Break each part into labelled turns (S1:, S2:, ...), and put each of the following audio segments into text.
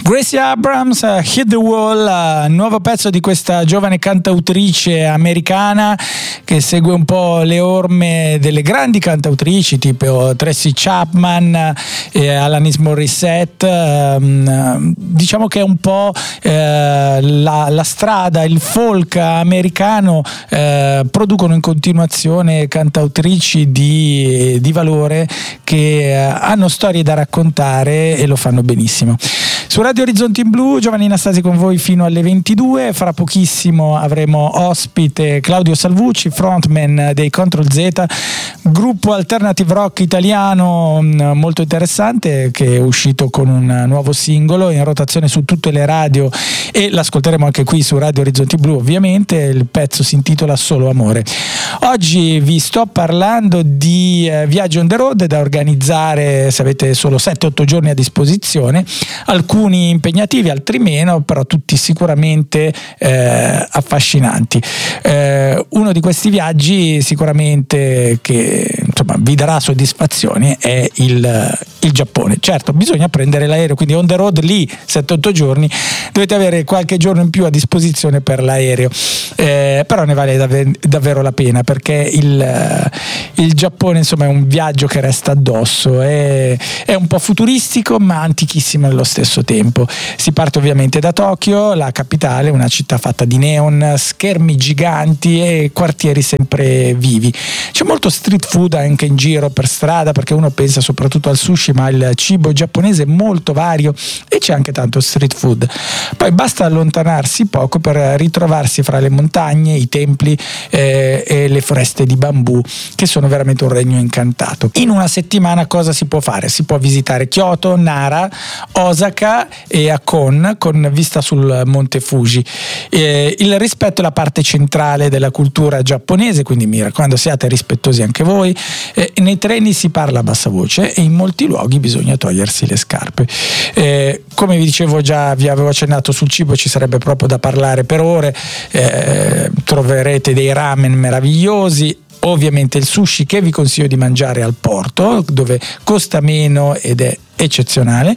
S1: Gracie Abrams, Hit the Wall, nuovo pezzo di questa giovane cantautrice americana che segue un po' le orme delle grandi cantautrici tipo Tracy Chapman e Alanis Morissette. Diciamo che è un po' la strada, il folk americano. Producono in continuazione cantautrici di valore che hanno storie da raccontare e lo fanno benissimo. Su Radio Orizzonti in Blu, Giovanni Nastasi con voi fino alle 22. Fra pochissimo avremo ospite Claudio Salvucci, frontman dei Control Z, gruppo alternative rock italiano molto interessante che è uscito con un nuovo singolo in rotazione su tutte le radio e l'ascolteremo anche qui su Radio Orizzonti Blu ovviamente. Il pezzo si intitola Solo Amore. Oggi vi sto parlando di viaggi on the road da organizzare se avete solo 7-8 giorni a disposizione, alcuni impegnativi, altri meno, però tutti sicuramente affascinanti. Uno di questi viaggi sicuramente che insomma vi darà soddisfazione è il Giappone. Certo, bisogna prendere l'aereo, quindi on the road lì 7-8 giorni, dovete avere qualche giorno in più a disposizione per l'aereo, però ne vale davvero la pena, perché il Giappone insomma è un viaggio che resta addosso, è un po' futuristico ma antichissimo allo stesso tempo. Si parte ovviamente da Tokyo, la capitale, una città fatta di neon, schermi giganti e quartieri sempre vivi. C'è molto street food anche in giro per strada, perché uno pensa soprattutto al sushi, ma il cibo giapponese è molto vario e c'è anche tanto street food. Poi basta allontanarsi poco per ritrovarsi fra le montagne, i templi e le foreste di bambù, che sono veramente un regno incantato. In una settimana cosa si può fare? Si può visitare Kyoto, Nara, Osaka e Hakone con vista sul monte Fuji. Il rispetto è la parte centrale della cultura giapponese, quindi mi raccomando siate rispettosi anche voi. Nei treni si parla a bassa voce e in molti luoghi bisogna togliersi le scarpe. Come vi dicevo già, vi avevo accennato sul cibo, ci sarebbe proprio da parlare per ore. Troverete dei ramen meravigliosi, ovviamente il sushi che vi consiglio di mangiare al porto, dove costa meno ed è eccezionale.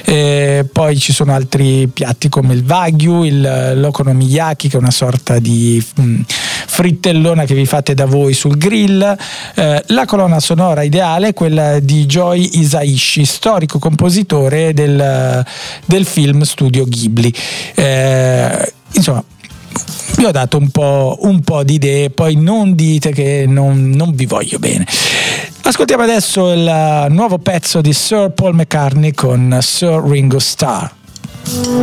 S1: Poi ci sono altri piatti come il wagyu, l'okonomiyaki, che è una sorta di frittellona che vi fate da voi sul grill. La colonna sonora ideale è quella di Joe Hisaishi, storico compositore del film Studio Ghibli. Insomma, vi ho dato un po' di idee, poi non dite che non vi voglio bene. Ascoltiamo adesso il nuovo pezzo di Sir Paul McCartney con Sir Ringo Starr.